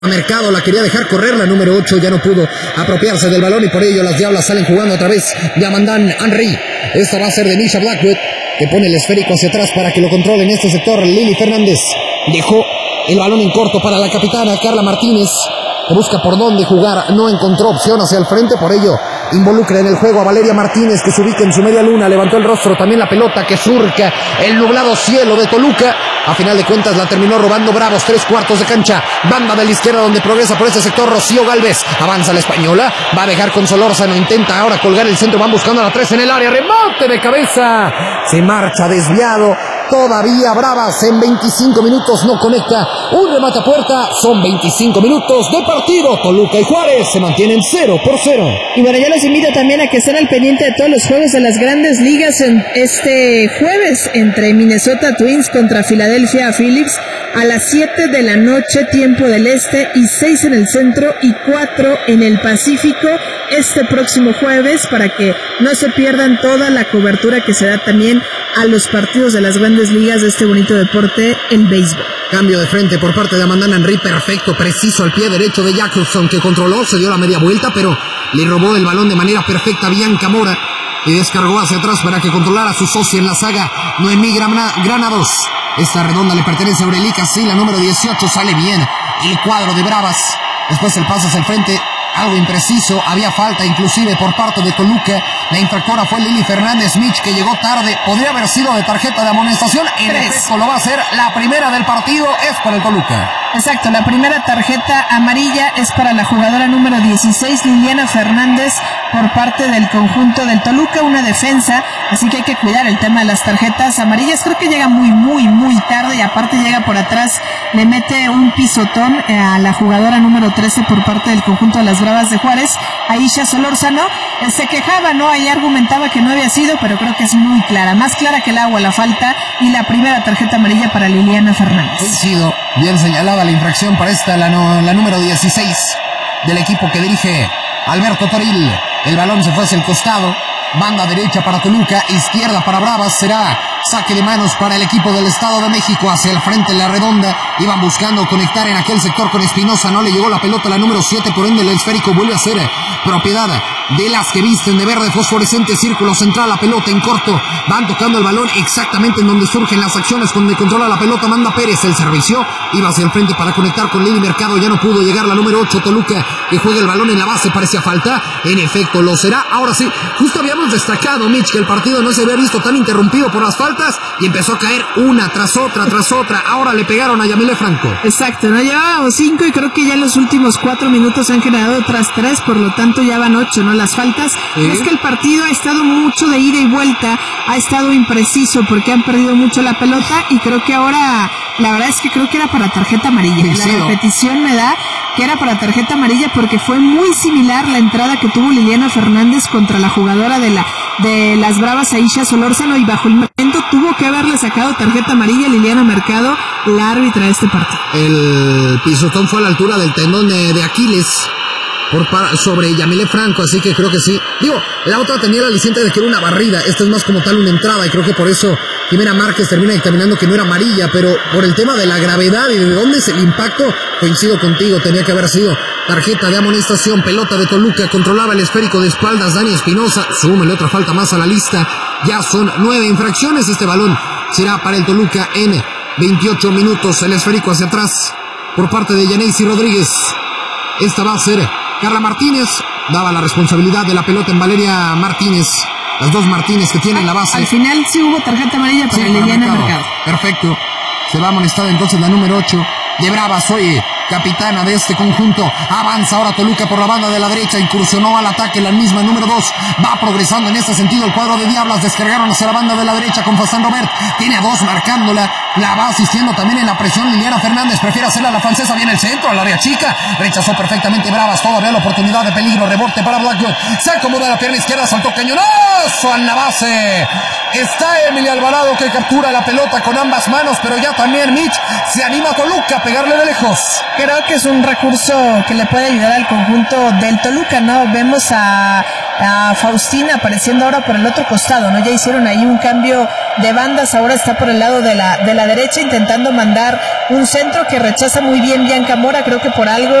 Mercado la quería dejar correr, la número 8 ya no pudo apropiarse del balón y por ello las Diablas salen jugando otra vez de Amandán Henry. Esta va a ser de Nisha Blackwood, que pone el esférico hacia atrás para que lo controle en este sector. Lili Fernández dejó el balón en corto para la capitana Carla Martínez, que busca por dónde jugar, no encontró opción hacia el frente, por ello involucra en el juego a Valeria Martínez, que se ubica en su media luna, levantó el rostro, también la pelota que surca el nublado cielo de Toluca. A final de cuentas la terminó robando Bravos, 3/4 de cancha, banda de la izquierda donde progresa por ese sector Rocío Gálvez, avanza la española, va a dejar con Solórzano, intenta ahora colgar el centro, van buscando a la 3 en el área, remate de cabeza, se marcha desviado, todavía Bravas en 25 minutos no conecta un remate a puerta, son 25 minutos de partido, Toluca y Juárez se mantienen 0-0. Y bueno, yo los invito también a que estén al pendiente de todos los juegos de las grandes ligas en este jueves entre Minnesota Twins contra Philadelphia Phillies a las 7 de la noche, tiempo del este, y 6 en el centro y 4 en el Pacífico este próximo jueves, para que no se pierdan toda la cobertura que se da también a los partidos de las grandes ligas de este bonito deporte, el béisbol. Cambio de frente por parte de Amandán Henry, perfecto, preciso al pie derecho de Jacobson, que controló, se dio la media vuelta, pero le robó el balón de manera perfecta a Bianca Mora y descargó hacia atrás para que controlara a su socia en la saga, Noemí Granados. Esta redonda le pertenece a Aurelica, sí, la número 18, sale bien el cuadro de Bravas. Después el pase hacia el frente, algo impreciso, había falta inclusive por parte de Toluca. La infractora fue Lili Fernández Mitch, que llegó tarde, podría haber sido de tarjeta de amonestación, en efecto lo va a hacer, la primera del partido es para el Toluca. Exacto, la primera tarjeta amarilla es para la jugadora número 16, Liliana Fernández, por parte del conjunto del Toluca, una defensa, así que hay que cuidar el tema de las tarjetas amarillas. Creo que llega muy tarde y aparte llega por atrás, le mete un pisotón a la jugadora número 13 por parte del conjunto de las Bravas de Juárez, Aisha Solórzano. Se quejaba, ¿no? Ahí argumentaba que no había sido, pero creo que es muy clara, más clara que el agua la falta, y la primera tarjeta amarilla para Liliana Fernández. Coincido, bien señalada la infracción para esta, la número 16 del equipo que dirige Alberto Toril. El balón se fue hacia el costado, banda derecha para Toluca, izquierda para Bravas, será saque de manos para el equipo del Estado de México. Hacia el frente en la redonda, iban buscando conectar en aquel sector con Espinosa, no le llegó la pelota a la número 7, por ende el esférico vuelve a ser propiedad de las que visten de verde fosforescente, círculo central, la pelota en corto, van tocando el balón exactamente en donde surgen las acciones, donde controla la pelota Amanda Pérez, el servicio, iba hacia el frente para conectar con Lili Mercado, ya no pudo llegar la número 8 Toluca, que juega el balón en la base, parecía falta, en efecto lo será. Ahora sí, justo habíamos destacado, Mitch, que el partido no se había visto tan interrumpido por las faltas y empezó a caer una tras otra, ahora le pegaron a Yamile Franco. Exacto, no llevábamos 5 y creo que ya en los últimos 4 minutos han generado otras 3, por lo tanto ya van 8, ¿no? Las faltas. Sí. Es que el partido ha estado mucho de ida y vuelta, ha estado impreciso porque han perdido mucho la pelota y creo que ahora, la verdad es que creo que era para tarjeta amarilla. Sí, la repetición me da que era para tarjeta amarilla porque fue muy similar la entrada que tuvo Liliana Fernández contra la jugadora de las Bravas, Aisha Solórzano, y bajo el momento tuvo que haberle sacado tarjeta amarilla a Liliana Mercado, la árbitra de este partido. El pisotón fue a la altura del tendón de Aquiles sobre Yamile Franco, así que creo que sí. Digo, la otra tenía la aliciente de que era una barrida, esta es más como tal una entrada, y creo que por eso Jimena Márquez termina dictaminando que no era amarilla, pero por el tema de la gravedad y de dónde es el impacto, coincido contigo, tenía que haber sido tarjeta de amonestación. Pelota de Toluca, controlaba el esférico de espaldas Dani Espinosa, súmele otra falta más a la lista, ya son 9 infracciones, este balón será para el Toluca en 28 minutos, el esférico hacia atrás por parte de Yaneisi Rodríguez. Esta va a ser Carla Martínez, daba la responsabilidad de la pelota en Valeria Martínez, las dos Martínez que tienen la base. Al final sí hubo tarjeta amarilla para Liliana Mercado. Perfecto, se va amonestada entonces la número 8 de Bravas, hoy capitana de este conjunto. Avanza ahora Toluca por la banda de la derecha, incursionó al ataque la misma número 2, va progresando en este sentido el cuadro de Diablas, descargaron hacia la banda de la derecha con Fastán Robert, tiene a 2 marcándola, la va asistiendo también en la presión Liliana Fernández, prefiere hacerla a la francesa, viene el centro, al área chica, rechazó perfectamente Bravas, todavía la oportunidad de peligro, rebote para Blackwood, se acomoda la pierna izquierda, saltó cañonazo en la base, está Emilia Alvarado que captura la pelota con ambas manos, pero ya también Mitch se anima a Toluca a pegarle de lejos. Creo que es un recurso que le puede ayudar al conjunto del Toluca, ¿no? Vemos a Faustina apareciendo ahora por el otro costado, ¿no? Ya hicieron ahí un cambio de bandas, ahora está por el lado de la derecha intentando mandar un centro que rechaza muy bien Bianca Mora, creo que por algo